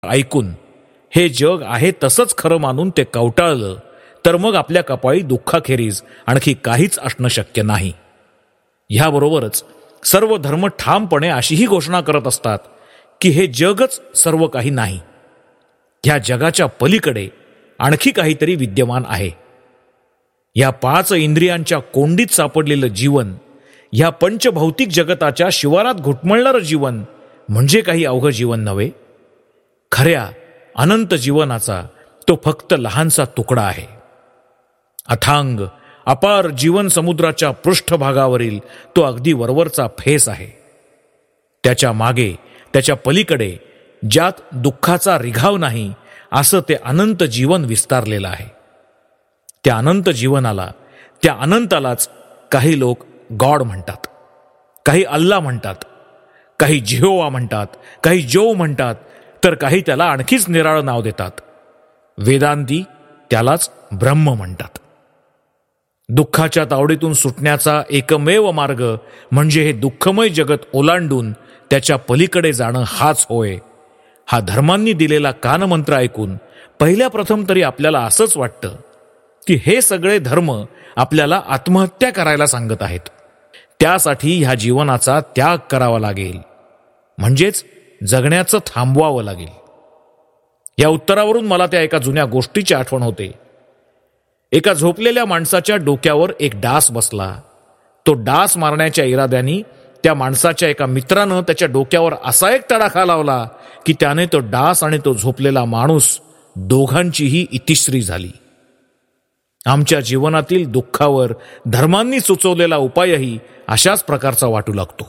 ऐकून हे जग आहे तसंच खरं मानून ते कवटाळलं तर मग आपल्या कपाळी दुःखाखेरीज आणखी काहीच असणं शक्य नाही. ह्याबरोबरच सर्व धर्म ठामपणे अशीही घोषणा करत असतात की हे जगच सर्व काही नाही. ह्या जगाच्या पलीकडे आणखी काहीतरी विद्यमान आहे. या 5 इंद्रियांच्या कोंडीत सापडलेलं जीवन, ह्या पंचभौतिक जगताच्या शिवारात घुटमळणारं जीवन म्हणजे काही अवघं जीवन नव्हे. खऱ्या अनंत जीवनाचा तो फक्त लहानसा तुकडा आहे. अथांग अपार जीवन समुद्राच्या पृष्ठभागावरील तो अगदी वरवरचा फेस आहे. त्याच्या मागे, त्याच्या पलीकडे ज्यात दुःखाचा रिघाव नाही असं ते अनंत जीवन विस्तारलेलं आहे. त्या अनंत जीवनाला, त्या अनंतालाच काही लोक गॉड म्हणतात, काही अल्ला म्हणतात, काही जिहोवा म्हणतात, काही जोव म्हणतात, तर काही त्याला आणखीच निराळं नाव देतात. वेदांती त्यालाच ब्रह्म म्हणतात. दुःखाच्या तावडीतून सुटण्याचा एकमेव मार्ग म्हणजे हे दुःखमय जगत ओलांडून त्याच्या पलीकडे जाणं हाच होय. हा धर्मांनी दिलेला कानमंत्र ऐकून पहिल्या प्रथम तरी आपल्याला असंच वाटतं की हे सगळे धर्म आपल्याला आत्महत्या करायला सांगत आहेत. त्यासाठी ह्या जीवनाचा त्याग करावा लागेल, म्हणजेच जगण्याचं थांबवावं लागेल. या उत्तरावरून मला त्या एका जुन्या गोष्टीची आठवण होते. एका झोपलेल्या माणसाच्या डोक्यावर एक डास बसला. तो डास मारण्याच्या इराद्याने त्या माणसाच्या एका मित्रानं त्याच्या डोक्यावर असा एक तडाखा लावला की त्याने तो डास आणि तो झोपलेला माणूस दोघांचीही इतिश्री झाली. आमच्या जीवनातील दुःखावर धर्मांनी सुचवलेला उपायही अशाच प्रकारचा वाटू लागतो.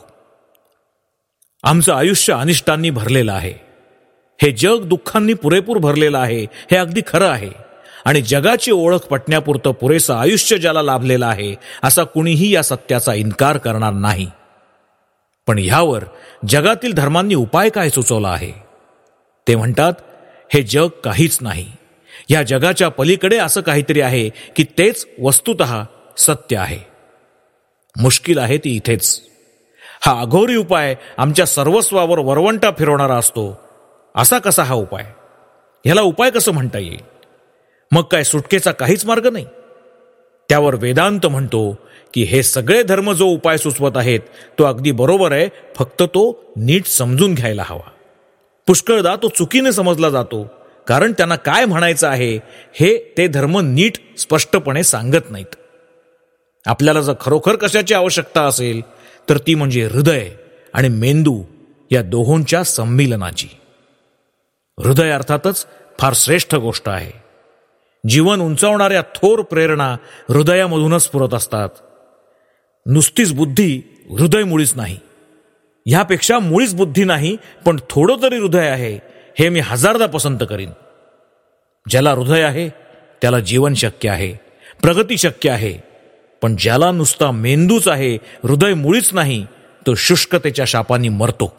आमचं आयुष्य अनिष्टांनी भरलेलं आहे. हे जग दुःखांनी पुरेपूर भरलेलं आहे, हे अगदी खरं आहे. आणि जगाची ओळख पटण्यापुरतं पुरेसं आयुष्य ज्याला लाभलेलं आहे असा कुणीही या सत्याचा इन्कार करणार नाही. पण ह्यावर जगातील धर्मांनी उपाय काय सुचवला आहे? ते म्हणतात, हे जग काहीच नाही. या जगाच्या पलीकडे असं काहीतरी आहे की तेच वस्तुतः सत्य आहे. मुश्किल आहे ती इथेच. हा अघोरी उपाय आमच्या सर्वस्वावर वरवंटा फिरवणारा असतो. असा कसा हा उपाय? ह्याला उपाय कसं म्हणता येईल? मग काय सुटकेचा काहीच मार्ग नाही? त्यावर वेदांत म्हणतो की हे सगळे धर्म जो उपाय सुचवत आहेत तो अगदी बरोबर आहे, फक्त तो नीट समजून घ्यायला हवा. पुष्कळदा तो चुकीने समजला जातो, कारण त्यांना काय म्हणायचं आहे हे ते धर्म नीट स्पष्टपणे सांगत नाहीत. आपल्याला जर खरोखर कशाची आवश्यकता असेल तर ती म्हणजे हृदय आणि मेंदू या दोहोंच्या संमिलनाची. हृदय अर्थातच फार श्रेष्ठ गोष्ट आहे. जीवन उंचावणाऱ्या थोर प्रेरणा हृदयामधूनच स्फुरत असतात. नुसतीच बुद्धी हृदय मुळीच नाही. ह्यापेक्षा मुळीच बुद्धी नाही, पण थोडं तरी हृदय आहे हे मी हजारदा पसंत करीन. ज्याला हृदय आहे त्याला जीवन शक्य आहे, प्रगती शक्य आहे. पण ज्याला नुसता मेंदूच आहे, हृदय मुळीच नाही, तो शुष्कतेच्या शापांनी मरतो.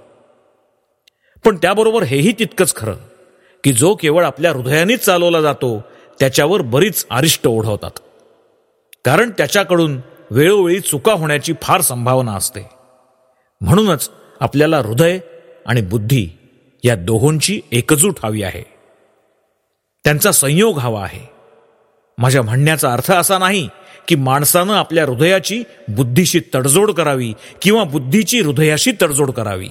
पण त्याबरोबर हेही तितकंच खरं की जो केवळ आपल्या हृदयानेच चालवला जातो त्याच्यावर बरीच अरिष्ट ओढवतात, कारण त्याच्याकडून वेळोवेळी चुका होण्याची फार संभावना असते. म्हणूनच आपल्याला हृदय आणि बुद्धी या दोहोंची एकजूट हवी आहे, त्यांचा संयोग हवा आहे. माझ्या म्हणण्याचा अर्थ असा नाही की माणसानं आपल्या हृदयाची बुद्धीशी तडजोड करावी किंवा बुद्धीची हृदयाशी तडजोड करावी.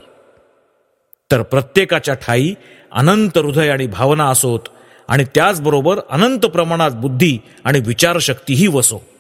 तर प्रत्येकाच्या ठायी अनंत हृदय आणि भावना असोत आणि त्याचबरोबर अनंत प्रमाणात बुद्धी आणि विचारशक्तीही वसो.